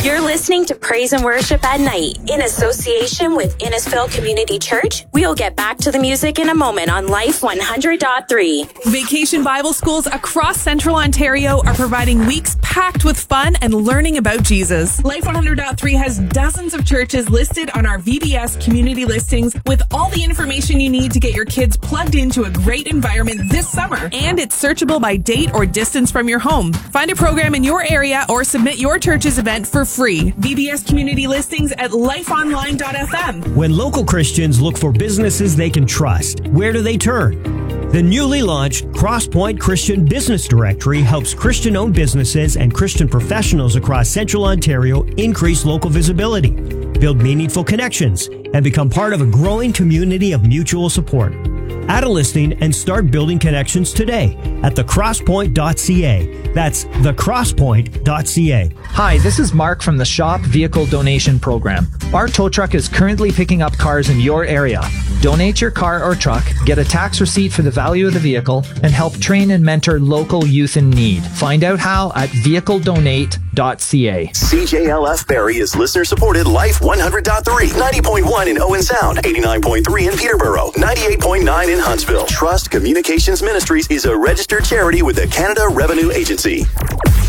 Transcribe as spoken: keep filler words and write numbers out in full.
You're listening to Praise and Worship at Night in association with Innisfil Community Church. We'll get back to the music in a moment on Life one hundred point three. Vacation Bible schools across Central Ontario are providing weeks packed with fun and learning about Jesus. Life one hundred point three has dozens of churches listed on our V B S community listings with all the information you need to get your kids plugged into a great environment this summer. And it's searchable by date or distance from your home. Find a program in your area or submit your church's event for free. V B S community listings at life online dot f m. When local Christians look for businesses they can trust, where do they turn? The newly launched Crosspoint Christian Business Directory helps Christian-owned businesses and Christian professionals across Central Ontario increase local visibility, build meaningful connections, and become part of a growing community of mutual support. Add a listing and start building connections today at the crosspoint dot c a. That's the crosspoint dot c a. Hi, this is Mark from the Shop Vehicle Donation Program. Our tow truck is currently picking up cars in your area. Donate your car or truck, get a tax receipt for the value of the vehicle, and help train and mentor local youth in need. Find out how at vehicle donate dot c a. C J L F Barrie is listener-supported Life one hundred point three, ninety point one in Owen Sound, eighty-nine point three in Peterborough, ninety-eight point nine in Huntsville. Trust Communications Ministries is a registered charity with the Canada Revenue Agency.